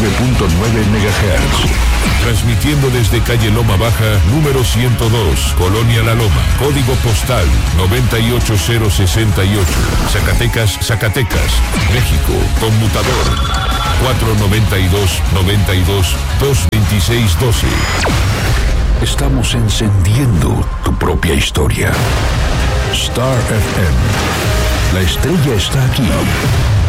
MHz. Transmitiendo desde calle Loma Baja, número 102, Colonia La Loma, código postal 98068, Zacatecas, Zacatecas, México, conmutador 492-92-226-12. Estamos encendiendo tu propia historia. Star FM. La estrella está aquí.